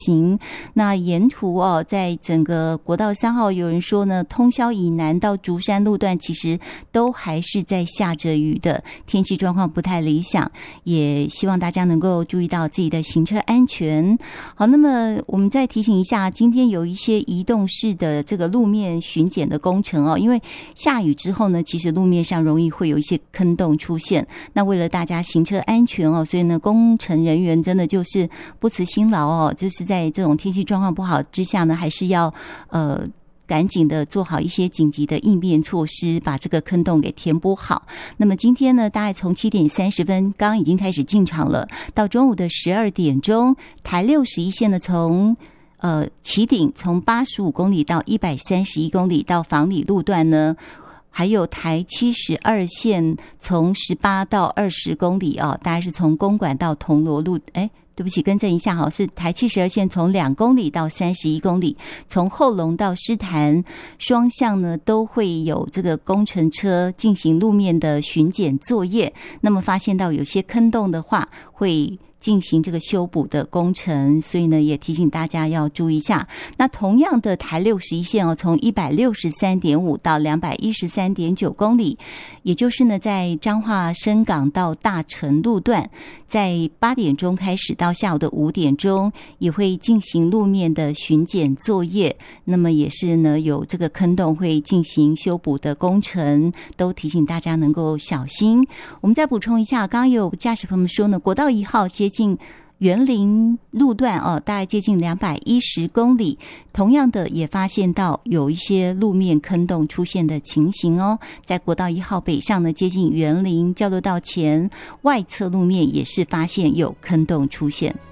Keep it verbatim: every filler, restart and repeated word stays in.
行。那沿途哦，在整个国道三号，有人说呢，通霄以南到竹山路段其实都还是在下着雨的，天气状况不太理想，也希望大家能够注意到自己的行车安全。好，那么我们再提醒一下，今天有一些移动式的这个路面巡检的工程哦，因为下雨之后呢，其实路面上容易会有一些坑洞出现，那为了大家行车安全哦，所以呢，工程人员真的就是不辞辛劳哦，就是在这种天气状况不好之下呢，还是要呃赶紧的做好一些紧急的应变措施，把这个坑洞给填补好。那么今天呢，大概从七点三十分刚刚已经开始进场了，到中午的十二点钟，台六十一线呢从呃旗顶从八十五公里到一百三十一公里到房里路段呢，还有台七十二线从十八到二十公里哦，大概是从公馆到铜锣路，哎。对不起，更正一下哈，是台七十二线从两公里到三十一公里，从后龙到狮潭双向呢都会有这个工程车进行路面的巡检作业。那么发现到有些坑洞的话，会进行这个修补的工程，所以呢也提醒大家要注意一下。那同样的台六十一线哦，从一百六十三点五到两百一十三点九公里，也就是呢在彰化深港到大成路段，在八点钟开始到下午的五点钟也会进行路面的巡检作业，那么也是呢有这个坑洞会进行修补的工程，都提醒大家能够小心。我们再补充一下，刚刚有驾驶朋友们说呢，国道一号接近园林路段哦，大概接近两百一十公里，同样的也发现到有一些路面坑洞出现的情形哦。在国道一号北上呢，接近园林交流道前外侧路面也是发现有坑洞出现。